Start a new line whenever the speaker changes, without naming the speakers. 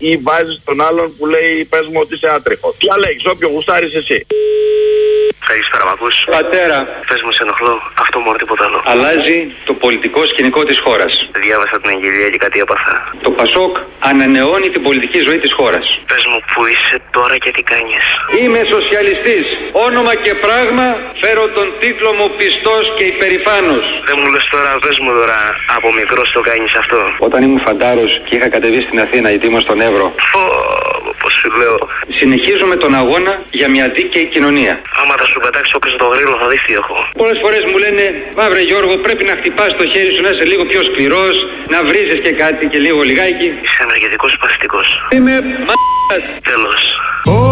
ή βάζεις τον άλλον που λέει πες μου ότι είσαι άτριχος. Διαλέγεις όποιο γουστάρεις εσύ.
Καλησπέρα, μ' ακούς?
Πατέρα,
Πες μου, σε ενοχλώ. Αυτό μόνο, τίποτα άλλο.
αλλάζει το πολιτικό σκηνικό της χώρας.
Διάβασα την αγγελία και κάτι έπαθα.
Το Πασόκ ανανεώνει την πολιτική ζωή της χώρας.
Πες μου, που είσαι τώρα και τι κάνεις?
Είμαι σοσιαλιστής. Όνομα και πράγμα φέρω τον τίτλο μου πιστός και υπερηφάνος.
Δεν μου λες τώρα, πες μου τώρα, από μικρός το κάνεις αυτό?
Όταν ήμουν φαντάρος και είχα κατεβεί στην Αθήνα γιατί ήμουν στον Εύρο,
Πώς σου λέω.
συνεχίζουμε τον αγώνα για μια δίκαιη κοινωνία.
Άμα θα σου πετάξω και στο γρήλο θα δεις τι έχω.
Πολλές φορές μου λένε, μαύρε Γιώργο, πρέπει να χτυπάς το χέρι σου, να είσαι λίγο πιο σκληρός, να βρίζεις και κάτι και λίγο λιγάκι.
Είσαι ενεργητικός παθητικός.
Είμαι
Τέλος.